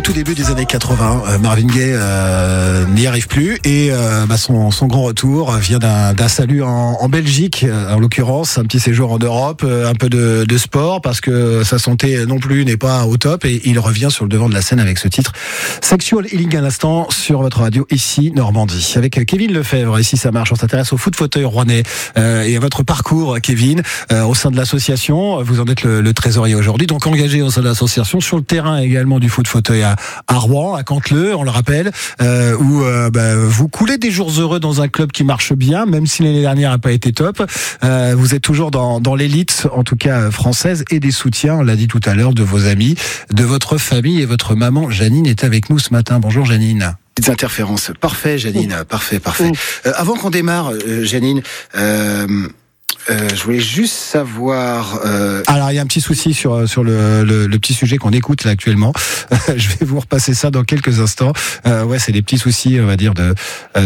tout début des années 80, Marvin Gaye n'y arrive plus et son grand retour vient d'un salut en Belgique, en l'occurrence, un petit séjour en Europe, un peu de sport parce que sa santé non plus n'est pas au top et il revient sur le devant de la scène avec ce titre Sexual Healing à l'instant sur votre radio ici Normandie. Avec Kevin Lefebvre, ici ça marche, on s'intéresse au foot fauteuil rouennais et à votre parcours Kevin au sein de l'association. Vous en êtes le trésorier aujourd'hui, donc engagé au sein de l'association sur le terrain également du foot fauteuil à Rouen, à Canteleu, on le rappelle, où vous coulez des jours heureux dans un club qui marche bien, même si l'année dernière n'a pas été top. Vous êtes toujours dans l'élite, en tout cas française, et des soutiens, on l'a dit tout à l'heure, de vos amis, de votre famille, et votre maman Janine est avec nous ce matin. Bonjour Janine. Petites interférences. Parfait Janine, parfait. Avant qu'on démarre, Janine, je voulais juste savoir. Alors il y a un petit souci sur le petit sujet qu'on écoute là actuellement. Je vais vous repasser ça dans quelques instants. C'est des petits soucis, on va dire de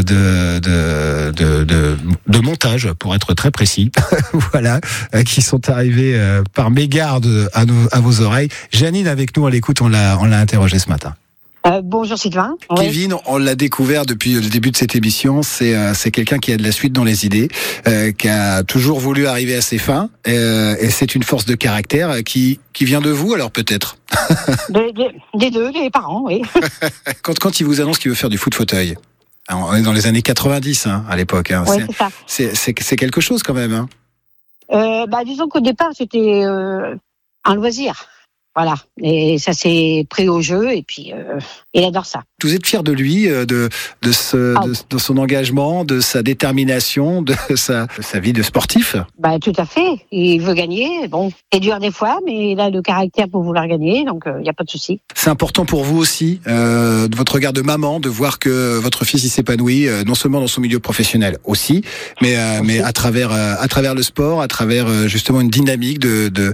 montage, pour être très précis. Voilà, qui sont arrivés par mégarde à vos oreilles. Janine avec nous à l'écoute, on l'a interrogée ce matin. Bonjour Sylvain. Kevin, on l'a découvert depuis le début de cette émission. C'est quelqu'un qui a de la suite dans les idées, qui a toujours voulu arriver à ses fins, et c'est une force de caractère qui vient de vous, alors peut-être. Des deux, les parents, oui. Quand il vous annonce qu'il veut faire du foot fauteuil, on est dans les années 90 à l'époque. Oui, c'est ça. C'est quelque chose quand même. Disons qu'au départ c'était un loisir. Voilà, et ça s'est pris au jeu et puis il adore ça. Vous êtes fier de lui, de son engagement, de sa détermination, de sa vie de sportif? Tout à fait, il veut gagner. Bon, c'est dur des fois, mais il a le caractère pour vouloir gagner, donc il n'y a pas de souci. C'est important pour vous aussi, de votre regard de maman, de voir que votre fils il s'épanouit, non seulement dans son milieu professionnel aussi, mais à travers le sport, à travers justement une dynamique de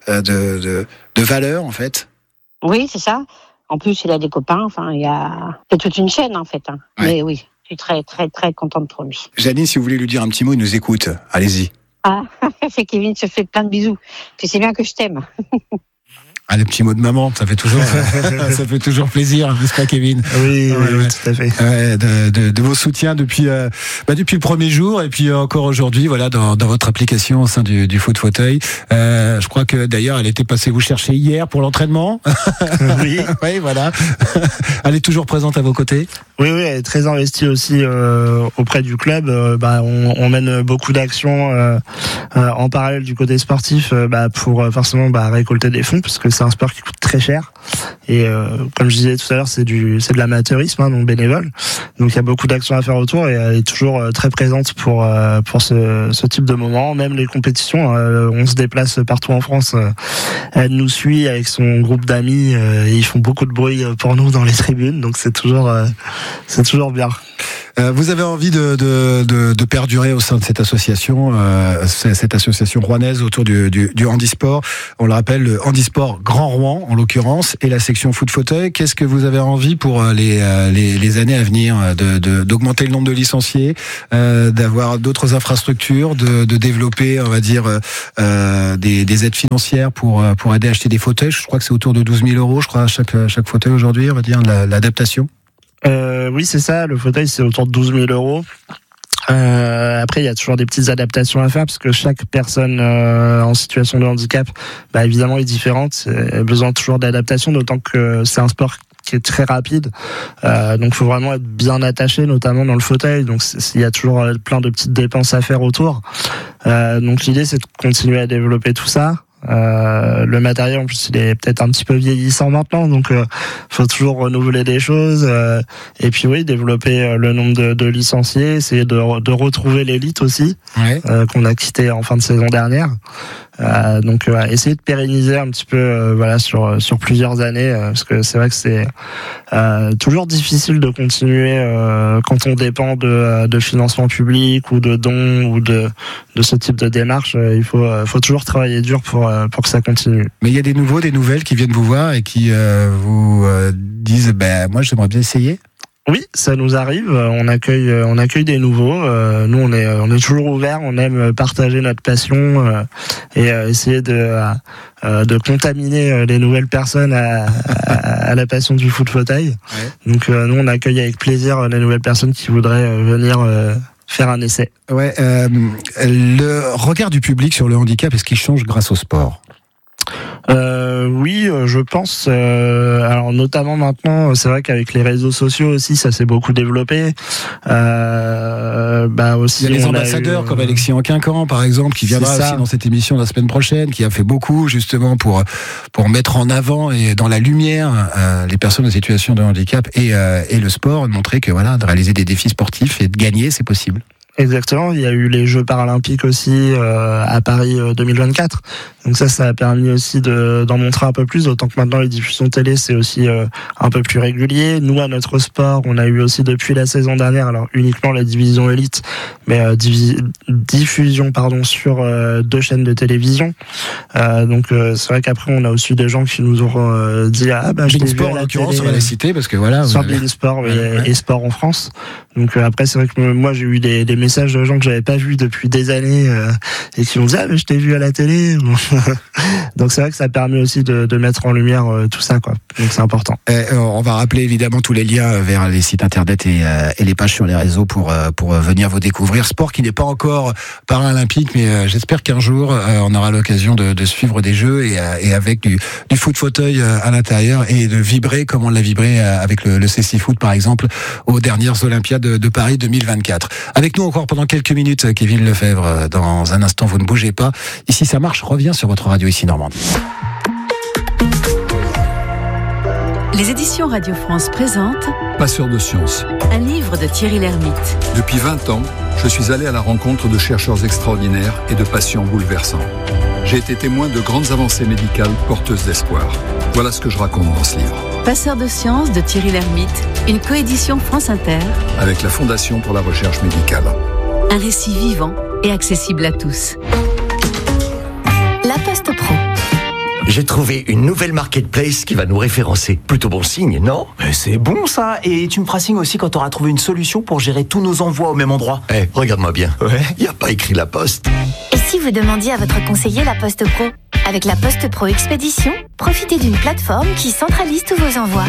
valeurs en fait. Oui, c'est ça. En plus, il a des copains. C'est toute une chaîne en fait. Ouais. Mais oui, je suis très très très contente pour lui. Janine, si vous voulez lui dire un petit mot, il nous écoute. Allez-y. Kevin se fait plein de bisous. Tu sais bien que je t'aime. Les petits mots de maman, ça fait toujours plaisir, n'est-ce pas Kevin? Oui, tout à fait. De vos soutiens depuis le premier jour et puis encore aujourd'hui, voilà, dans votre application au sein du foot fauteuil. Je crois que d'ailleurs, elle était passée vous chercher hier pour l'entraînement. Oui. Oui, voilà. Elle est toujours présente à vos côtés. Oui, elle est très investie aussi auprès du club. On mène beaucoup d'actions en parallèle du côté sportif pour forcément récolter des fonds, parce que c'est un sport qui coûte très cher. Et comme je disais tout à l'heure, c'est de l'amateurisme, donc bénévole. Donc il y a beaucoup d'actions à faire autour et elle est toujours très présente pour ce type de moment. Même les compétitions, on se déplace partout en France. Elle nous suit avec son groupe d'amis et ils font beaucoup de bruit pour nous dans les tribunes. Donc c'est toujours bien. Vous avez envie de perdurer au sein de cette association rouennaise autour du handisport. On le rappelle, le handisport Grand Rouen en l'occurrence, et la section foot fauteuil. Qu'est-ce que vous avez envie pour les années à venir, d'augmenter le nombre de licenciés, d'avoir d'autres infrastructures, de développer, on va dire, des aides financières pour aider à acheter des fauteuils? Je crois que c'est autour de 12 000 euros, je crois, chaque fauteuil aujourd'hui, on va dire, l'adaptation. Oui, c'est ça. Le fauteuil, c'est autour de 12 000 euros. Après, il y a toujours des petites adaptations à faire parce que chaque personne en situation de handicap, évidemment, est différente. Elle a besoin toujours d'adaptation, d'autant que c'est un sport qui est très rapide. Donc, il faut vraiment être bien attaché, notamment dans le fauteuil. Donc, il y a toujours plein de petites dépenses à faire autour. Donc, l'idée, c'est de continuer à développer tout ça. Le matériel en plus il est peut-être un petit peu vieillissant maintenant, donc faut toujours renouveler des choses, et puis oui, développer le nombre de licenciés, essayer de retrouver l'élite aussi, qu'on a quitté en fin de saison dernière. Donc essayer de pérenniser un petit peu sur plusieurs années, parce que c'est vrai que c'est toujours difficile de continuer quand on dépend de financement public ou de dons ou de ce type de démarche. Il faut toujours travailler dur pour que ça continue. Mais il y a des nouvelles qui viennent vous voir et qui vous disent moi j'aimerais bien essayer. Oui, ça nous arrive. On accueille des nouveaux. Nous, on est toujours ouverts. On aime partager notre passion et essayer de contaminer les nouvelles personnes à la passion du foot fauteuil. Ouais. Donc, nous, on accueille avec plaisir les nouvelles personnes qui voudraient venir faire un essai. Ouais. Le regard du public sur le handicap, est-ce qu'il change grâce au sport ? Oui, je pense. Alors notamment maintenant, c'est vrai qu'avec les réseaux sociaux aussi, ça s'est beaucoup développé. Aussi, il y a les ambassadeurs comme Alexis Anquincan, par exemple, qui viendra aussi dans cette émission la semaine prochaine, qui a fait beaucoup justement pour mettre en avant et dans la lumière les personnes en situation de handicap et le sport, montrer que voilà, de réaliser des défis sportifs et de gagner, c'est possible. Exactement, il y a eu les Jeux paralympiques aussi à Paris 2024. Donc ça a permis aussi d'en montrer un peu plus, d'autant que maintenant les diffusions télé c'est aussi un peu plus régulier. Nous à notre sport, on a eu aussi depuis la saison dernière, alors uniquement la division élite, mais diffusion sur 2 chaînes de télévision. Donc c'est vrai qu'après on a aussi des gens qui nous ont dit je t'ai vu à la l'occurrence, télé, on va les citer parce que voilà. Sur Beansport et Sport en France. Donc après c'est vrai que moi j'ai eu des messages de gens que j'avais pas vus depuis des années et qui m'ont dit mais je t'ai vu à la télé. Donc c'est vrai que ça permet aussi de mettre en lumière tout ça quoi. Donc c'est important. On va rappeler évidemment tous les liens vers les sites internet et les pages sur les réseaux pour venir vous découvrir. Sport qui n'est pas encore paralympique, mais j'espère qu'un jour on aura l'occasion de suivre des jeux et avec du foot fauteuil à l'intérieur et de vibrer comme on l'a vibré avec le CC Foot par exemple aux dernières Olympiades de Paris 2024. Avec nous encore pendant quelques minutes, Kevin Lefebvre. Dans un instant, vous ne bougez pas. Ici, ça marche. Revient sur votre radio ici Normandie. Les éditions Radio France présentent Passeurs de sciences. Un livre de Thierry Lhermitte. Depuis 20 ans, je suis allé à la rencontre de chercheurs extraordinaires et de patients bouleversants. J'ai été témoin de grandes avancées médicales porteuses d'espoir. Voilà ce que je raconte dans ce livre. Passeurs de sciences de Thierry Lhermitte, une coédition France Inter. Avec la Fondation pour la recherche médicale. Un récit vivant et accessible à tous. La Poste Pro. J'ai trouvé une nouvelle marketplace qui va nous référencer. Plutôt bon signe, non ? C'est bon ça. Et tu me feras signe aussi quand tu auras trouvé une solution pour gérer tous nos envois au même endroit. Regarde-moi bien. Ouais. Il n'y a pas écrit La Poste. Et si vous demandiez à votre conseiller La Poste Pro ? Avec La Poste Pro Expédition, profitez d'une plateforme qui centralise tous vos envois.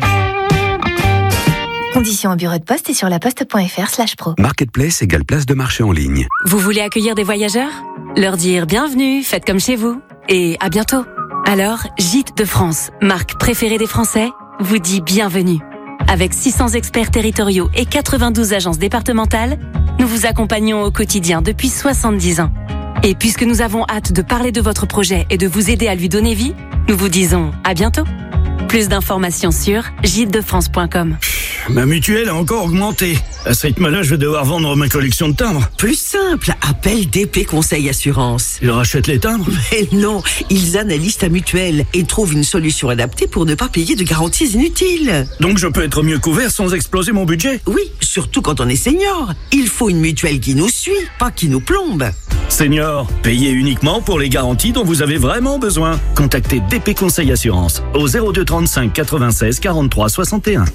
Conditions en bureau de poste et sur laposte.fr/pro. Marketplace égale place de marché en ligne. Vous voulez accueillir des voyageurs ? Leur dire bienvenue, faites comme chez vous. Et à bientôt. Alors, Gîtes de France, marque préférée des Français, vous dit bienvenue. Avec 600 experts territoriaux et 92 agences départementales, nous vous accompagnons au quotidien depuis 70 ans. Et puisque nous avons hâte de parler de votre projet et de vous aider à lui donner vie, nous vous disons à bientôt. Plus d'informations sur gîtesdefrance.com. Ma mutuelle a encore augmenté. À ce rythme-là, je vais devoir vendre ma collection de timbres. Plus simple, appelle DP Conseil Assurance. Ils rachètent les timbres ? Mais non, ils analysent ta mutuelle et trouvent une solution adaptée pour ne pas payer de garanties inutiles. Donc je peux être mieux couvert sans exploser mon budget ? Oui, surtout quand on est senior. Il faut une mutuelle qui nous suit, pas qui nous plombe. Senior, payez uniquement pour les garanties dont vous avez vraiment besoin. Contactez DP Conseil Assurance au 02 35 96 43 61.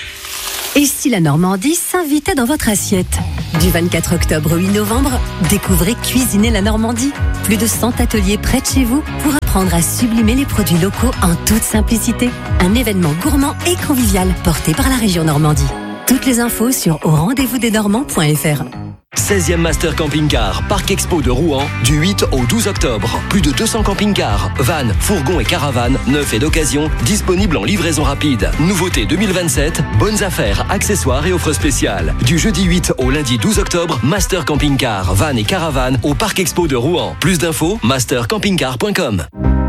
Et si la Normandie s'invitait dans votre assiette ? Du 24 octobre au 8 novembre, découvrez Cuisiner la Normandie. Plus de 100 ateliers près de chez vous pour apprendre à sublimer les produits locaux en toute simplicité. Un événement gourmand et convivial porté par la région Normandie. Toutes les infos sur aurendezvousdesnormands.fr. 16e Master Camping-Car, Parc Expo de Rouen, du 8 au 12 octobre. Plus de 200 camping-cars, vannes, fourgons et caravanes, neufs et d'occasion, disponibles en livraison rapide. Nouveauté 2027, bonnes affaires, accessoires et offres spéciales. Du jeudi 8 au lundi 12 octobre, Master Camping-Car, vannes et caravanes au Parc Expo de Rouen. Plus d'infos, mastercampingcar.com.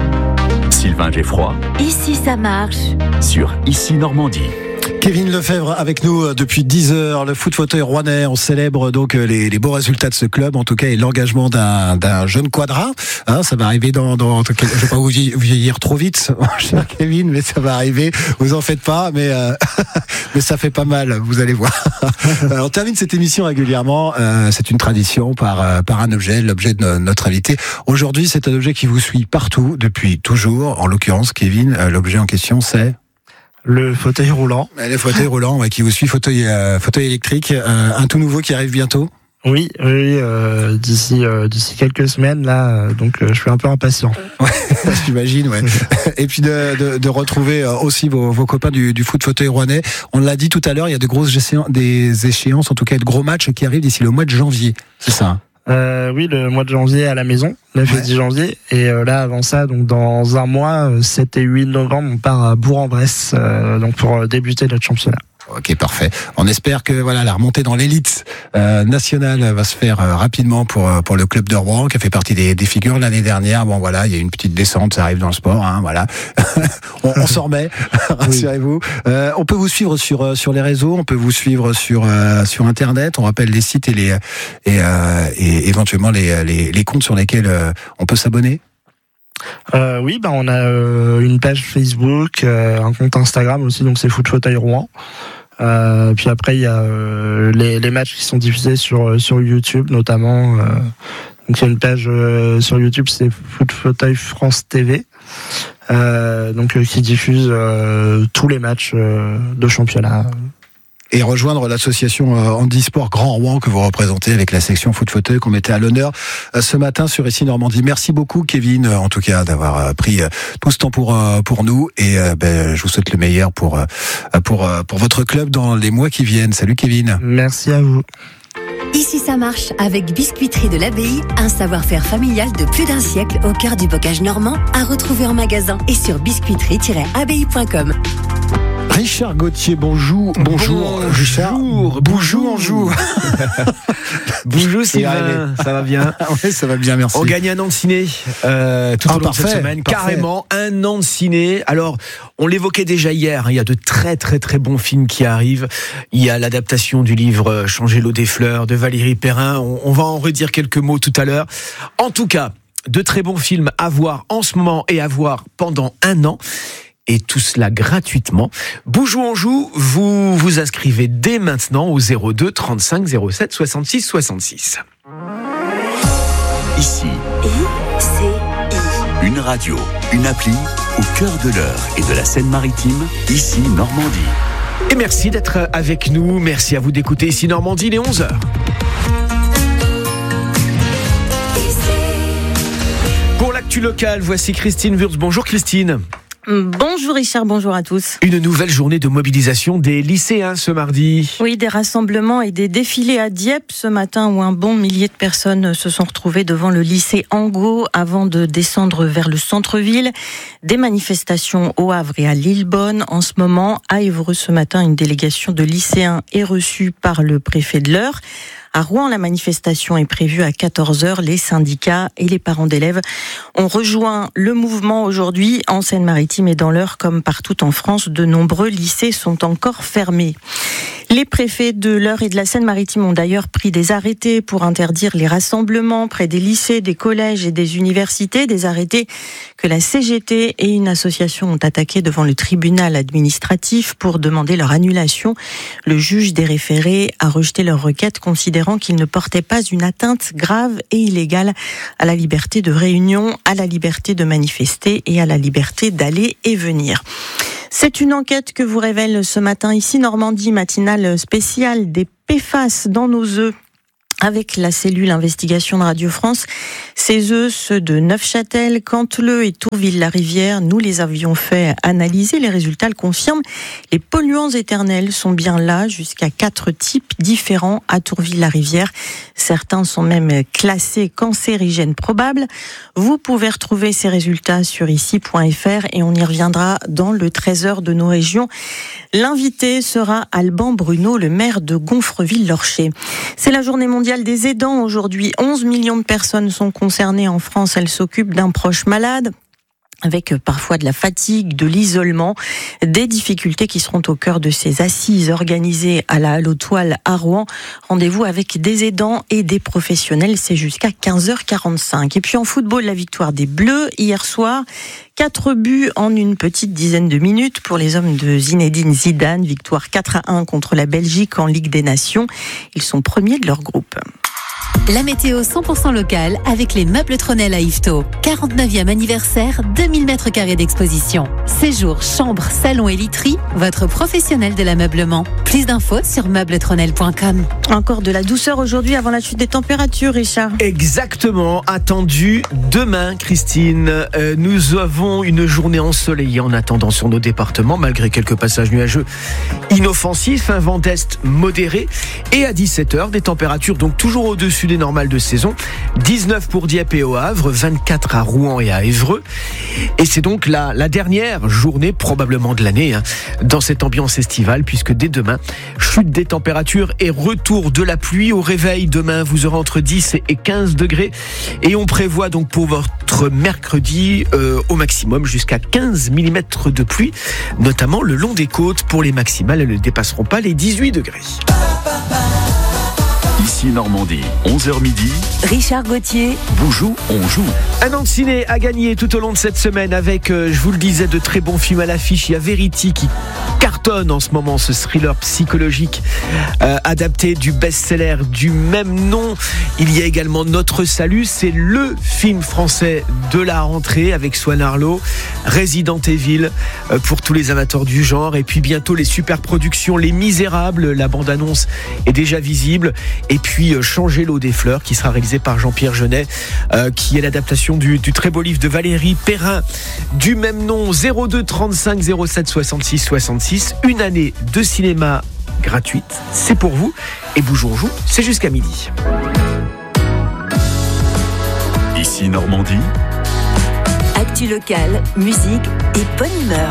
Sylvain Geffroy. Ici ça marche. Sur Ici Normandie. Kevin Lefebvre avec nous depuis 10 heures. Le foot fauteuil rouennais, on célèbre donc les beaux résultats de ce club, en tout cas, et l'engagement d'un jeune quadra. Hein, ça va arriver je vais pas vous vieillir trop vite, cher Kevin, mais ça va arriver. Vous en faites pas, mais ça fait pas mal, vous allez voir. On termine cette émission régulièrement. C'est une tradition par un objet, l'objet de notre invité. Aujourd'hui, c'est un objet qui vous suit partout depuis toujours. En l'occurrence, Kevin, l'objet en question, c'est Le fauteuil roulant. Le fauteuil roulant, qui vous suit, fauteuil électrique. Un tout nouveau qui arrive bientôt. Oui, d'ici quelques semaines là, donc je suis un peu impatient. Ouais, j'imagine, ouais. Et puis de retrouver aussi vos copains du foot fauteuil rouennais. On l'a dit tout à l'heure, il y a des échéances, en tout cas de gros matchs qui arrivent d'ici le mois de janvier. C'est ça. Oui, le mois de janvier à la maison, 9 et 10 janvier. Et là, avant ça, donc dans un mois, 7 et 8 novembre, on part à Bourg-en-Bresse, donc pour débuter notre championnat. Ok, parfait. On espère que la remontée dans l'élite nationale va se faire rapidement pour le club de Rouen, qui a fait partie des figures l'année dernière. Bon, voilà, il y a une petite descente, ça arrive dans le sport, voilà. on s'en remet, rassurez-vous. On peut vous suivre sur les réseaux, on peut vous suivre sur Internet. On rappelle les sites et éventuellement les comptes sur lesquels on peut s'abonner. Oui, on a une page Facebook, un compte Instagram aussi, donc c'est Foot Fauteuil Rouen. Puis après il y a les matchs qui sont diffusés sur YouTube notamment. Donc il y a une page sur YouTube, c'est Foot Fauteuil France TV, donc qui diffuse tous les matchs de championnat. Et rejoindre l'association Handisport Grand Rouen que vous représentez avec la section foot fauteuil qu'on mettait à l'honneur ce matin sur Ici Normandie. Merci beaucoup Kevin, en tout cas d'avoir pris tout ce temps pour nous, et je vous souhaite le meilleur pour votre club dans les mois qui viennent. Salut Kevin. Merci à vous. Ici ça marche avec Biscuiterie de l'Abbaye, un savoir-faire familial de plus d'un siècle au cœur du bocage normand, à retrouver en magasin et sur biscuiterie-abbaye.com. Richard Gauthier, bonjour Richard. Bonjour Anjou. Bonjour Sylvain, ça va bien? Oui, ça va bien, merci. On gagne un an de ciné tout au long de cette semaine, carrément un an de ciné. Alors, on l'évoquait déjà hier, il y a de très très très bons films qui arrivent. Il y a l'adaptation du livre Changer l'eau des fleurs de Valérie Perrin. On va en redire quelques mots tout à l'heure. En tout cas, de très bons films à voir en ce moment et à voir pendant un an. Et tout cela gratuitement. Boujou Anjou, vous vous inscrivez dès maintenant au 02 35 07 66 66. Ici, une radio, une appli au cœur de l'Eure et de la Seine-Maritime, Ici Normandie. Et merci d'être avec nous, merci à vous d'écouter Ici Normandie, il est 11h. Pour l'actu locale, voici Christine Wurz. Bonjour Christine. Bonjour Richard, bonjour à tous. Une nouvelle journée de mobilisation des lycéens ce mardi. Oui, des rassemblements et des défilés à Dieppe ce matin où un bon millier de personnes se sont retrouvées devant le lycée Angot avant de descendre vers le centre-ville. Des manifestations au Havre et à Lillebonne. En ce moment, à Évreux ce matin, une délégation de lycéens est reçue par le préfet de l'Eure. À Rouen, la manifestation est prévue à 14h. Les syndicats et les parents d'élèves ont rejoint le mouvement aujourd'hui. En Seine-Maritime et dans l'Eure, comme partout en France, de nombreux lycées sont encore fermés. Les préfets de l'Eure et de la Seine-Maritime ont d'ailleurs pris des arrêtés pour interdire les rassemblements près des lycées, des collèges et des universités. Des arrêtés que la CGT et une association ont attaqués devant le tribunal administratif pour demander leur annulation. Le juge des référés a rejeté leur requête, considérant qu'ils ne portaient pas une atteinte grave et illégale à la liberté de réunion, à la liberté de manifester et à la liberté d'aller et venir. C'est une enquête que vous révèle ce matin Ici Normandie, matinale spéciale des PFAS dans nos œufs. Avec la cellule investigation de Radio France, ces œufs, ceux de Neufchâtel, Canteleu et Tourville-la-Rivière, nous les avions fait analyser. Les résultats le confirment. Les polluants éternels sont bien là, jusqu'à 4 types différents à Tourville-la-Rivière. Certains sont même classés cancérigènes probables. Vous pouvez retrouver ces résultats sur ici.fr et on y reviendra dans le 13h de nos régions. L'invité sera Alban Bruno, le maire de Gonfreville-Lorcher. C'est la journée mondiale des aidants aujourd'hui. 11 millions de personnes sont concernées en France. Elles s'occupent d'un proche malade, avec parfois de la fatigue, de l'isolement, des difficultés qui seront au cœur de ces assises organisées à la Halle aux Toiles à Rouen. Rendez-vous avec des aidants et des professionnels, c'est jusqu'à 15h45. Et puis en football, la victoire des Bleus hier soir. 4 buts en une petite dizaine de minutes pour les hommes de Zinedine Zidane. Victoire 4-1 contre la Belgique en Ligue des Nations. Ils sont premiers de leur groupe. La météo 100% locale avec les meubles Tronel à Yvetot. 49e anniversaire, 2000 m² d'exposition. Séjour, chambre, salon et literie, votre professionnel de l'ameublement. Plus d'infos sur meubletronel.com. Encore de la douceur aujourd'hui avant la chute des températures, Richard. Exactement, attendu demain, Christine. Nous avons une journée ensoleillée en attendant sur nos départements, malgré quelques passages nuageux inoffensifs, un vent d'est modéré. Et à 17h, des températures donc toujours au-dessus des normales de saison. 19 pour Dieppe et au Havre, 24 à Rouen et à Évreux. Et c'est donc la dernière journée probablement de l'année dans cette ambiance estivale, puisque dès demain, chute des températures et retour de la pluie. Au réveil, demain, vous aurez entre 10 et 15 degrés. Et on prévoit donc pour votre mercredi au maximum jusqu'à 15 mm de pluie, notamment le long des côtes. Pour les maximales, elles ne dépasseront pas les 18 degrés. Ici Normandie, 11h midi. Richard Gauthier. Boujou, on joue. Un an de ciné à gagner tout au long de cette semaine avec, je vous le disais, de très bons films à l'affiche. Il y a Verity qui cartonne en ce moment, ce thriller psychologique adapté du best-seller du même nom. Il y a également Notre Salut, c'est le film français de la rentrée avec Swan Arlo, Resident Evil pour tous les amateurs du genre. Et puis bientôt les super productions Les Misérables, la bande-annonce est déjà visible. Et puis Changer l'eau des fleurs qui sera réalisé par Jean-Pierre Jeunet, qui est l'adaptation du très beau livre de Valérie Perrin du même nom. 02 35 07 66 66, une année de cinéma gratuite, c'est pour vous. Et Boujou on joue, c'est jusqu'à midi. Ici Normandie. Actu locale, musique et bonne humeur.